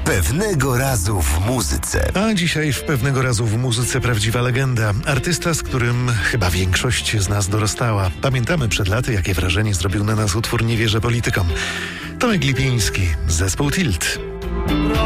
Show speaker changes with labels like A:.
A: Pewnego razu w muzyce.
B: A dzisiaj w Pewnego razu w muzyce prawdziwa legenda. Artysta, z którym chyba większość z nas dorastała. Pamiętamy przed laty, jakie wrażenie zrobił na nas utwór Nie wierzę politykom. Tomek Lipiński, zespół Tilt.